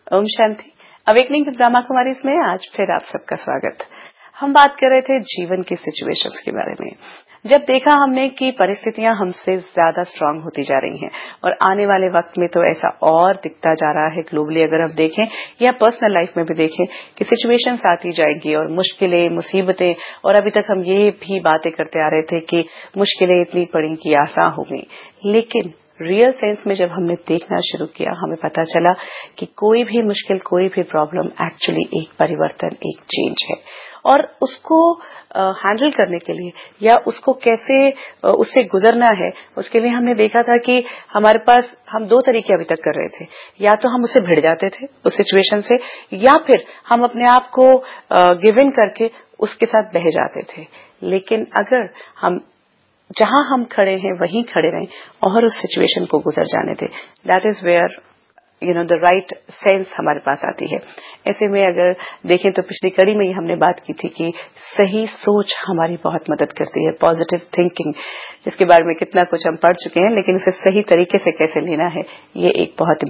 Om Shanti. Awakening with Brahma Kumaris में आज फिर आप सबका स्वागत। हम बात कर रहे थे जीवन की सिचुएशंस के बारे में। जब देखा हमने कि परिस्थितियां हमसे ज्यादा स्ट्रांग होती जा रही हैं और आने वाले वक्त में तो ऐसा और दिखता जा रहा है ग्लोबली, अगर हम देखें या पर्सनल लाइफ में भी देखें कि सिचुएशंस आती जाएंगी और मुश्किलें, मुसीबतें, और अभी तक हम ये भी बातें करते आ रहे थे कि मुश्किलें इतनी पड़ी कि आसान हो गई। लेकिन रियल सेंस में जब हमने देखना शुरू किया, हमें पता चला कि कोई भी मुश्किल, कोई भी प्रॉब्लम एक्चुअली एक परिवर्तन, एक चेंज है। और उसको हैंडल करने के लिए या उसको कैसे उससे गुजरना है, उसके लिए हमने देखा था कि हमारे पास हम दो तरीके अभी तक कर रहे थे। या तो हम उससे भिड़ जाते थे उस सिचुएशन से, या फिर हम अपने आप को गिव इन करके उसके साथ बह जाते थे। लेकिन अगर हम जहां हम खड़े हैं वहीं खड़े रहें और उस सिचुएशन को गुजर जाने दें, that is where the right sense हमारे पास आती है। ऐसे में अगर देखें तो पिछली कड़ी में ही हमने बात की थी कि सही सोच हमारी बहुत मदद करती है, पॉजिटिव थिंकिंग, जिसके बारे में कितना कुछ हम पढ़ चुके हैं, लेकिन उसे सही तरीके से कैसे लेना है, ये एक बहुत